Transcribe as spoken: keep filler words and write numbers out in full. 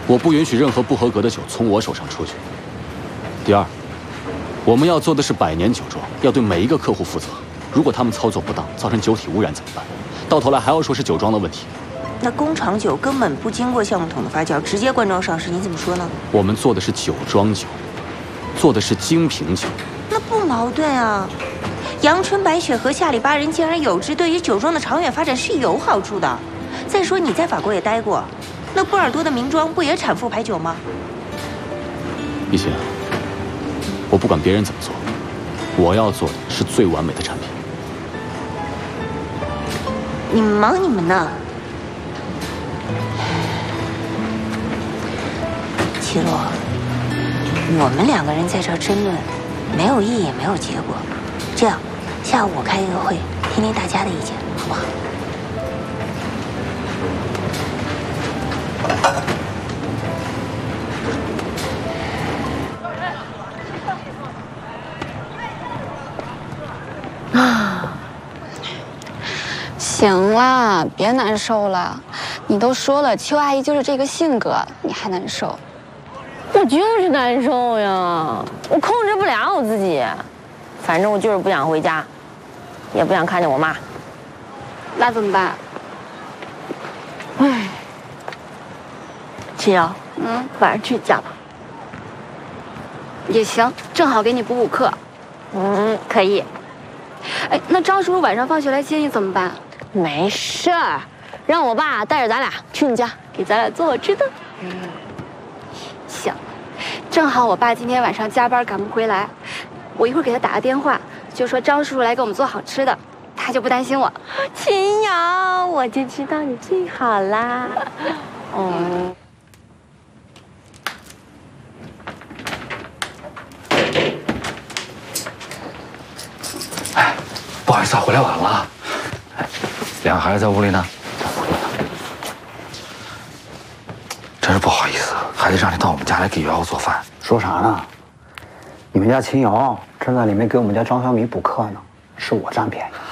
我不允许任何不合格的酒从我手上出去。第二，我们要做的是百年酒庄，要对每一个客户负责。如果他们操作不当，造成酒体污染怎么办？到头来还要说是酒庄的问题。 那工厂酒根本不经过橡木桶的发酵，直接灌装上市，你怎么说呢？ 我们做的是酒庄酒，做的是精品酒。 那不矛盾啊。阳春白雪和下里巴人兼而有之，对于酒庄的长远发展是有好处的。再说你在法国也待过，那波尔多的名庄不也产副牌酒吗？ 一心，我不管别人怎么做，我要做的是最完美的产品。 你们忙你们的。齐洛，我们两个人在这儿争论，没有意义也没有结果。这样，下午我开一个会，听听大家的意见，好不好？ 啊，行了，别难受了。你都说了，邱阿姨就是这个性格，你还难受？ 我就是难受呀，我控制不了我自己。反正我就是不想回家，也不想看见我妈。 那怎么办？ 唉，秦瑶， 嗯， 晚上去你家吧。 也行，正好给你补补课。 嗯，可以。 哎，那张叔叔晚上放学来接你怎么办？ 没事儿，让我爸带着咱俩去你家，给咱俩做好吃的。 嗯，行，正好我爸今天晚上加班赶不回来，我一会儿给他打个电话，就说张叔叔来给我们做好吃的，他就不担心我。 秦瑶，我就知道你最好啦。嗯。 哎，不好意思啊，回来晚了。哎，两个孩子在屋里呢。真是不好意思，还得让你到我们家来给瑶瑶做饭。 说啥呢？你们家秦瑶正在里面给我们家张小米补课呢，是我占便宜。